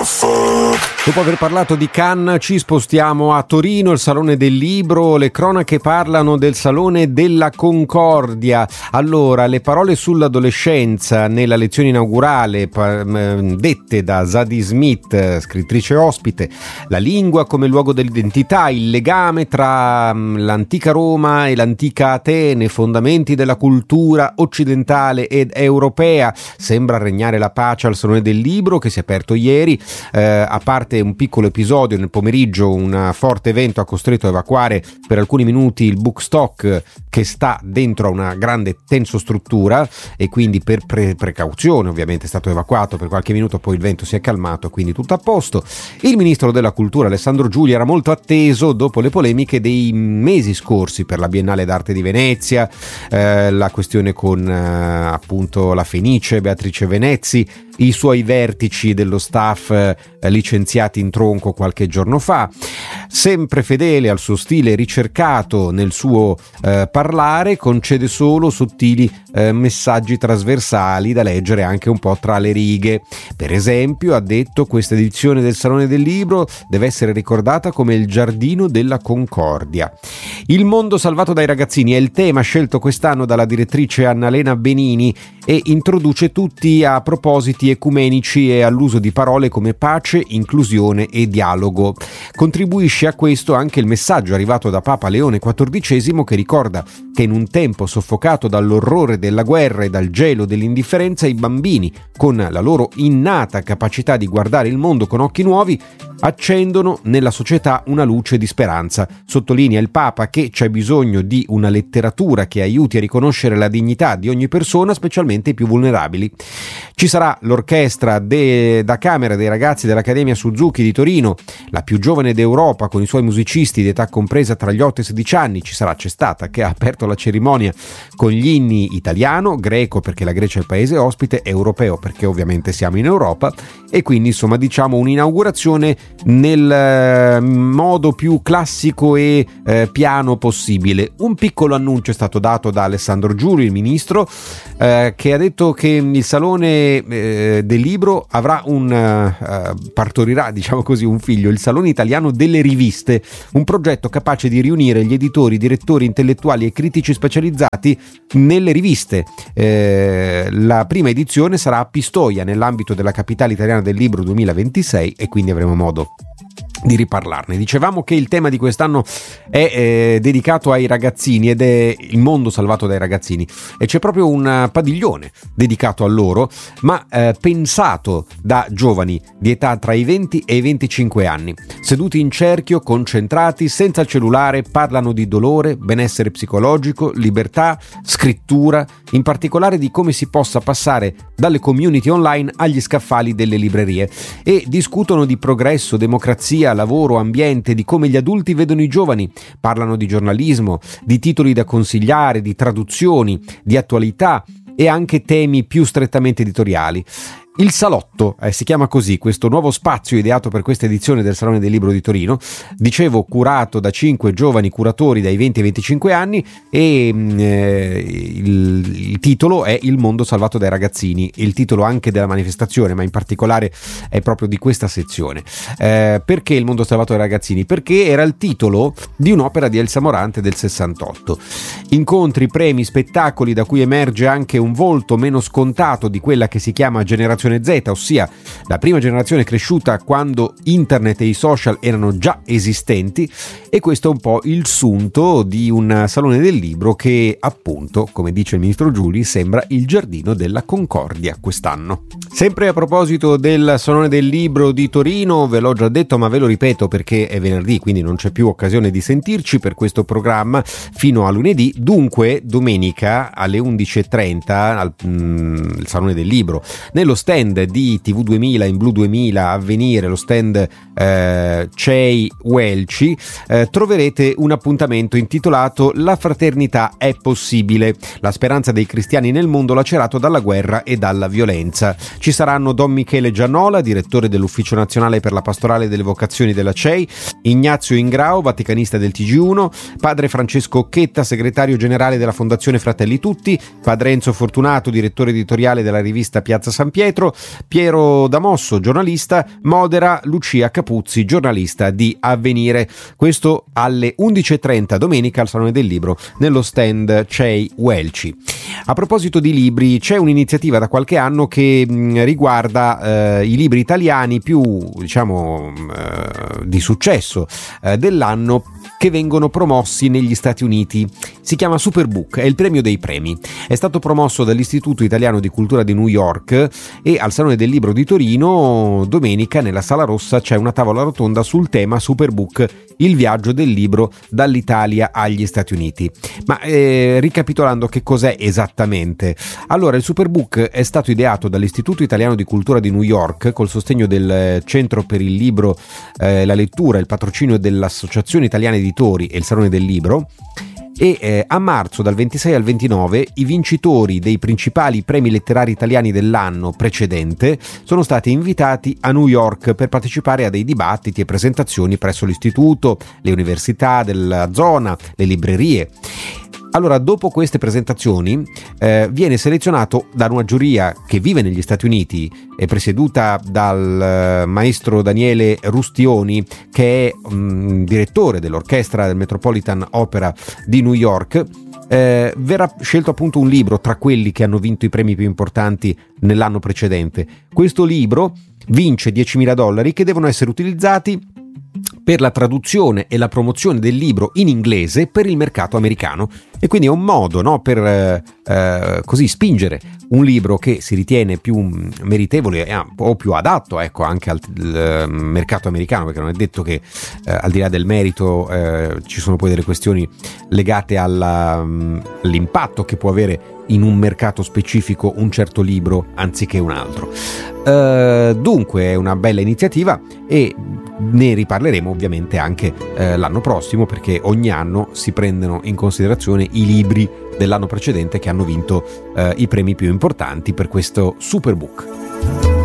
Dopo aver parlato di Cannes ci spostiamo a Torino, il Salone del Libro. Le cronache parlano del Salone della Concordia. Allora, le parole sull'adolescenza nella lezione inaugurale dette da Zadie Smith, scrittrice ospite, la lingua come luogo dell'identità, il legame tra l'antica Roma e l'antica Atene, fondamenti della cultura occidentale ed europea. Sembra regnare la pace al Salone del Libro, che si è aperto ieri. A parte un piccolo episodio nel pomeriggio, un forte vento ha costretto a evacuare per alcuni minuti il bookstock che sta dentro a una grande tensostruttura, e quindi per precauzione ovviamente è stato evacuato per qualche minuto, poi il vento si è calmato, quindi tutto a posto. Il ministro della cultura Alessandro Giuli era molto atteso dopo le polemiche dei mesi scorsi per la Biennale d'Arte di Venezia, la questione con appunto la Fenice, Beatrice Venezzi, i suoi vertici dello staff licenziati in tronco qualche giorno fa. Sempre fedele al suo stile ricercato nel suo parlare, concede solo sottili messaggi trasversali da leggere anche un po' tra le righe. Per esempio, ha detto: questa edizione del Salone del Libro deve essere ricordata come il giardino della concordia. Il mondo salvato dai ragazzini è il tema scelto quest'anno dalla direttrice Annalena Benini e introduce tutti a propositi ecumenici e all'uso di parole come pace, inclusione e dialogo. Contribuisce a questo anche il messaggio arrivato da Papa Leone XIV, che ricorda che in un tempo soffocato dall'orrore della guerra e dal gelo dell'indifferenza, i bambini, con la loro innata capacità di guardare il mondo con occhi nuovi, accendono nella società una luce di speranza. Sottolinea il Papa che c'è bisogno di una letteratura che aiuti a riconoscere la dignità di ogni persona, specialmente i più vulnerabili. Ci sarà l'orchestra da camera dei ragazzi dell'Accademia Suzuki di Torino, la più giovane d'Europa, con i suoi musicisti di età compresa tra gli 8 e i 16 anni. Ci sarà Cestata, che ha aperto la cerimonia con gli inni italiano, greco perché la Grecia è il paese ospite, europeo perché ovviamente siamo in Europa, e quindi insomma diciamo un'inaugurazione nel modo più classico e piano possibile. Un piccolo annuncio è stato dato da Alessandro Giuli, il ministro, che ha detto che il Salone del Libro avrà partorirà, diciamo così, un figlio, il Salone Italiano delle Riviste, un progetto capace di riunire gli editori, direttori intellettuali e critici specializzati nelle riviste. La prima edizione sarà a Pistoia, nell'ambito della Capitale Italiana del Libro 2026, e quindi avremo modo di riparlarne. Dicevamo che il tema di quest'anno è dedicato ai ragazzini ed è il mondo salvato dai ragazzini, e c'è proprio un padiglione dedicato a loro, ma pensato da giovani di età tra i 20 e i 25 anni, seduti in cerchio, concentrati, senza il cellulare, parlano di dolore, benessere psicologico, libertà, scrittura, in particolare di come si possa passare dalle community online agli scaffali delle librerie, e discutono di progresso, democrazia, lavoro, ambiente, di come gli adulti vedono i giovani. Parlano di giornalismo, di titoli da consigliare, di traduzioni, di attualità e anche temi più strettamente editoriali. Il Salotto, si chiama così questo nuovo spazio ideato per questa edizione del Salone del Libro di Torino, dicevo curato da 5 giovani curatori dai 20 ai 25 anni, e il titolo è Il mondo salvato dai ragazzini, il titolo anche della manifestazione, ma in particolare è proprio di questa sezione. Perché Il mondo salvato dai ragazzini? Perché era il titolo di un'opera di Elsa Morante del 68. Incontri, premi, spettacoli da cui emerge anche un volto meno scontato di quella che si chiama generazione Z, ossia la prima generazione cresciuta quando internet e i social erano già esistenti, e questo è un po' il sunto di un Salone del Libro che, appunto, come dice il ministro Giuli, sembra il giardino della concordia quest'anno. Sempre a proposito del Salone del Libro di Torino, ve l'ho già detto ma ve lo ripeto perché è venerdì, quindi non c'è più occasione di sentirci per questo programma fino a lunedì. Dunque domenica alle 11:30 al Salone del Libro, nello stand di TV 2000 in Blu 2000 Avvenire, lo stand CEI Welci, troverete un appuntamento intitolato La fraternità è possibile, la speranza dei cristiani nel mondo lacerato dalla guerra e dalla violenza. Ci saranno Don Michele Gianola, direttore dell'Ufficio Nazionale per la Pastorale delle Vocazioni della CEI, Ignazio Ingrao, vaticanista del TG1, padre Francesco Occhetta, segretario generale della Fondazione Fratelli Tutti, padre Enzo Fortunato, direttore editoriale della rivista Piazza San Pietro, Libro, Piero Damosso, giornalista, modera Lucia Capuzzi, giornalista di Avvenire. Questo alle 11.30 domenica al Salone del Libro nello stand CEI Welci. A proposito di libri, c'è un'iniziativa da qualche anno che riguarda i libri italiani più, di successo dell'anno, che vengono promossi negli Stati Uniti. Si chiama Superbook, è il premio dei premi. È stato promosso dall'Istituto Italiano di Cultura di New York e al Salone del Libro di Torino domenica nella Sala Rossa c'è una tavola rotonda sul tema Superbook, il viaggio del libro dall'Italia agli Stati Uniti. Ma ricapitolando, che cos'è esattamente? Allora, il Superbook è stato ideato dall'Istituto Italiano di Cultura di New York col sostegno del Centro per il Libro, la Lettura, il patrocinio dell'Associazione Italiana Editori e il Salone del Libro. E a marzo, dal 26 al 29, i vincitori dei principali premi letterari italiani dell'anno precedente sono stati invitati a New York per partecipare a dei dibattiti e presentazioni presso l'istituto, le università della zona, le librerie. Allora, dopo queste presentazioni viene selezionato da una giuria che vive negli Stati Uniti e presieduta dal maestro Daniele Rustioni, che è direttore dell'orchestra del Metropolitan Opera di New York. Verrà scelto appunto un libro tra quelli che hanno vinto i premi più importanti nell'anno precedente. Questo libro vince $10.000 che devono essere utilizzati per la traduzione e la promozione del libro in inglese per il mercato americano, e quindi è un modo, no, per così spingere un libro che si ritiene più meritevole o più adatto, ecco, anche al mercato americano, perché non è detto che al di là del merito ci sono poi delle questioni legate all'impatto che può avere in un mercato specifico un certo libro anziché un altro. Dunque è una bella iniziativa e ne riparleremo ovviamente anche l'anno prossimo, perché ogni anno si prendono in considerazione i libri dell'anno precedente che hanno vinto i premi più importanti per questo Superbook.